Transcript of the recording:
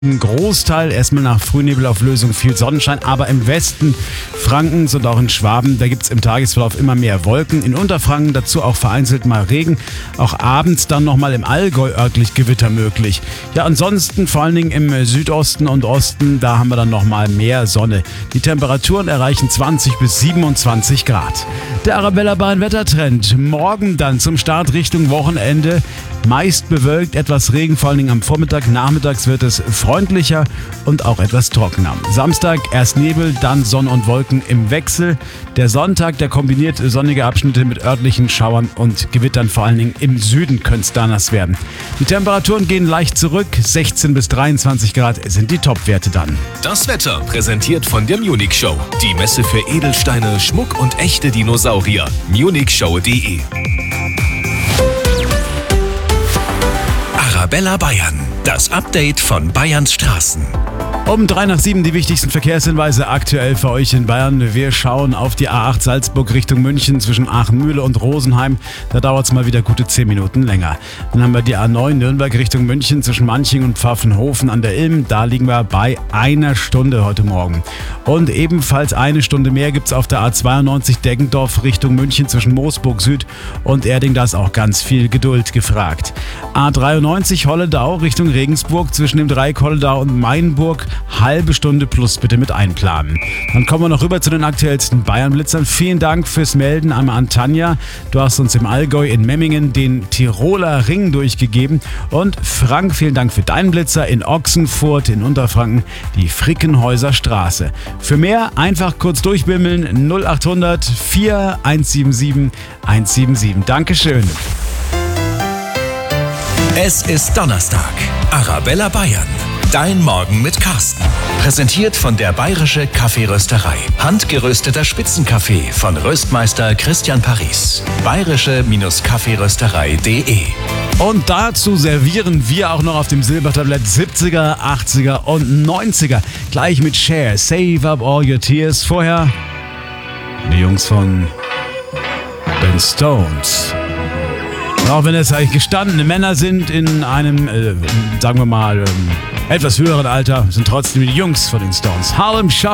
Ein Großteil erstmal nach Frühnebelauflösung viel Sonnenschein, aber im Westen Frankens und auch in Schwaben, da gibt es im Tagesverlauf immer mehr Wolken. In Unterfranken dazu auch vereinzelt mal Regen, auch abends dann nochmal im Allgäu örtlich Gewitter möglich. Ja, ansonsten vor allen Dingen im Südosten und Osten, da haben wir dann nochmal mehr Sonne. Die Temperaturen erreichen 20 bis 27 Grad. Der Arabella Bayern Wettertrend. Morgen dann zum Start Richtung Wochenende. Meist bewölkt, etwas Regen, vor allen Dingen am Vormittag. Nachmittags wird es freundlicher und auch etwas trockener. Samstag erst Nebel, dann Sonne und Wolken im Wechsel. Der Sonntag, der kombiniert sonnige Abschnitte mit örtlichen Schauern und Gewittern. Vor allen Dingen im Süden könnte es da nass werden. Die Temperaturen gehen leicht zurück. 16 bis 23 Grad sind die Topwerte dann. Das Wetter präsentiert von der Munich Show. Die Messe für Edelsteine, Schmuck und echte Dinosaurier. munichshow.de. Arabella Bayern. Das Update von Bayerns Straßen. Um 3 nach 7 die wichtigsten Verkehrshinweise aktuell für euch in Bayern. Wir schauen auf die A8 Salzburg Richtung München zwischen Aachen-Mühle und Rosenheim. Da dauert es mal wieder gute 10 Minuten länger. Dann haben wir die A9 Nürnberg Richtung München zwischen Manching und Pfaffenhofen an der Ilm. Da liegen wir bei 1 Stunde heute Morgen. Und ebenfalls 1 Stunde mehr gibt es auf der A92 Deggendorf Richtung München zwischen Moosburg Süd und Erding. Da ist auch ganz viel Geduld gefragt. A93 Holledau Richtung Regensburg zwischen dem Dreieck Holledau und Mainburg. Halbe Stunde plus bitte mit einplanen. Dann kommen wir noch rüber zu den aktuellsten Bayern-Blitzern. Vielen Dank fürs Melden einmal an Tanja. Du hast uns im Allgäu in Memmingen den Tiroler Ring durchgegeben. Und Frank, vielen Dank für deinen Blitzer in Ochsenfurt in Unterfranken, die Frickenhäuser Straße. Für mehr einfach kurz durchbimmeln 0800 4177 177. Dankeschön. Es ist Donnerstag. Arabella Bayern. Dein Morgen mit Carsten. Präsentiert von der Bayerische Kaffeerösterei. Handgerösteter Spitzenkaffee von Röstmeister Christian Paris. bayerische-kaffeerösterei.de. Und dazu servieren wir auch noch auf dem Silbertablett 70er, 80er und 90er. Gleich mit Cher, Save Up All Your Tears. Vorher die Jungs von den Stones. Auch wenn es eigentlich gestandene Männer sind in einem, sagen wir mal, etwas höheren Alter, sind trotzdem die Jungs von den Stones. Harlem Shuffle.